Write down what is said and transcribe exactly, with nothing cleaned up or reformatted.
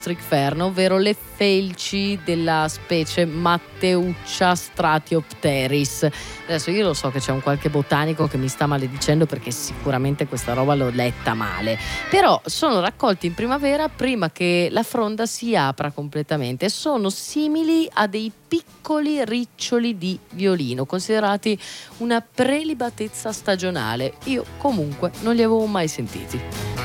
stricferno, ovvero le felci della specie Matteuccia stratiopteris. Adesso io lo so che c'è un qualche botanico che mi sta maledicendo perché sicuramente questa roba l'ho letta male, però sono raccolti in primavera prima che la fronda si apra completamente. Sono simili a dei piccoli riccioli di violino, considerati una prelibatezza stagionale. Io comunque non li avevo mai sentiti.